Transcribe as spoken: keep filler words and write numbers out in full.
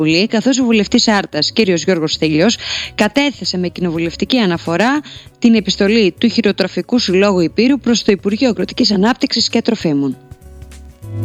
καθώς ο βουλευτής Άρτας, κ. Γιώργος Θήλιος, κατέθεσε με κοινοβουλευτική αναφορά την επιστολή του Χειροτροφικού Συλλόγου Ηπείρου προς το Υπουργείο Αγροτικής Ανάπτυξης και Τροφίμων.